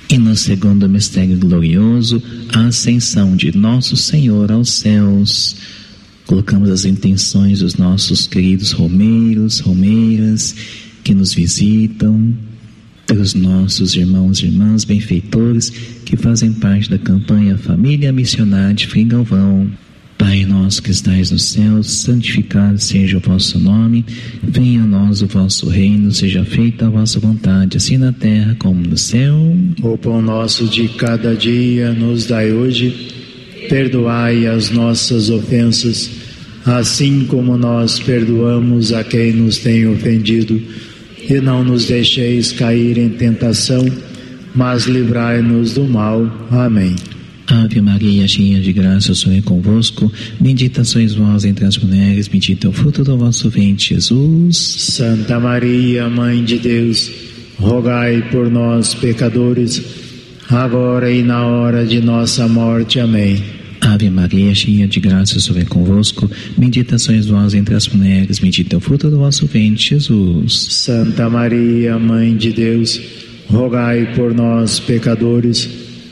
E no segundo mistério glorioso, a ascensão de Nosso Senhor aos céus. Colocamos as intenções dos nossos queridos romeiros, romeiras, que nos visitam, pelos nossos irmãos e irmãs benfeitores, que fazem parte da campanha Família Missionária de Frei Galvão. Pai nosso que estais no céu, santificado seja o vosso nome, venha a nós o vosso reino, seja feita a vossa vontade, assim na terra como no céu. O pão nosso de cada dia nos dai hoje, perdoai as nossas ofensas, assim como nós perdoamos a quem nos tem ofendido, e não nos deixeis cair em tentação, mas livrai-nos do mal. Amém. Ave Maria, cheia de graça, o Senhor é convosco, bendita sois vós entre as mulheres, bendito é o fruto do vosso ventre, Jesus. Santa Maria, Mãe de Deus, rogai por nós, pecadores, agora e na hora de nossa morte. Amém. Ave Maria, cheia de graça, o Senhor é convosco, bendita sois vós entre as mulheres, bendito é o fruto do vosso ventre, Jesus. Santa Maria, Mãe de Deus, rogai por nós, pecadores,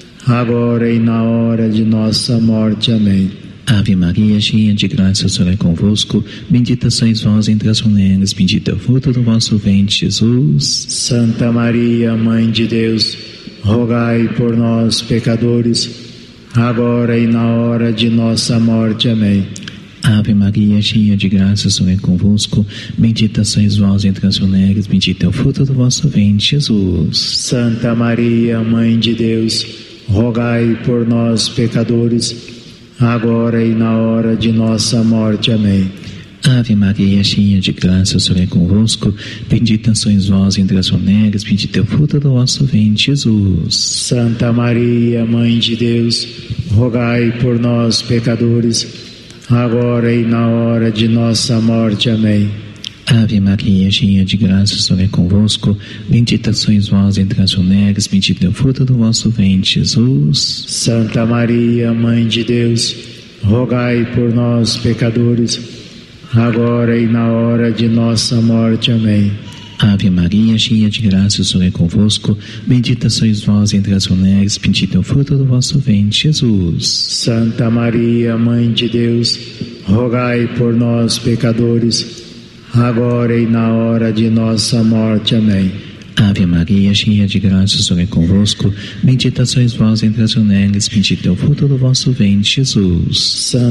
agora e na hora de nossa morte. Amém. Ave Maria, cheia de graça, o Senhor é convosco, bendita sois vós entre as mulheres, bendito é o fruto do vosso ventre, Jesus. Santa Maria, Mãe de Deus, rogai por nós, pecadores, agora e na hora de nossa morte. Amém. Ave Maria, cheia de graça, o Senhor é convosco, bendita sois vós entre as mulheres, bendito é o fruto do vosso ventre, Jesus. Santa Maria, Mãe de Deus, rogai por nós, pecadores, agora e na hora de nossa morte. Amém. Ave Maria, cheia de graça, o Senhor é convosco, bendita sois vós entre as mulheres, bendito é o fruto do vosso ventre, Jesus. Santa Maria, Mãe de Deus, rogai por nós, pecadores, agora e na hora de nossa morte. Amém. Ave Maria, cheia de graça, o Senhor é convosco, bendita sois vós entre as mulheres, bendito é o fruto do vosso ventre, Jesus. Santa Maria, Mãe de Deus, rogai por nós, pecadores, agora e na hora de nossa morte. Amém. Ave Maria, cheia de graça, o Senhor é convosco, bendita sois vós entre as mulheres, bendito é o fruto do vosso ventre, Jesus. Santa Maria, Mãe de Deus, rogai por nós, pecadores, agora e na hora de nossa morte. Amém. Ave Maria, cheia de graça, o Senhor é convosco, bendita sois vós entre as mulheres, bendito é o fruto do vosso ventre, Jesus.